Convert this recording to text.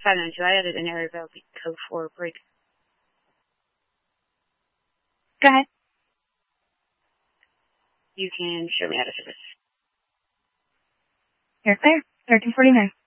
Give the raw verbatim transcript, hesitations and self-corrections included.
five nine two. I added an area code for break. Go ahead. You can show me out of service. You're clear. thirteen forty-nine.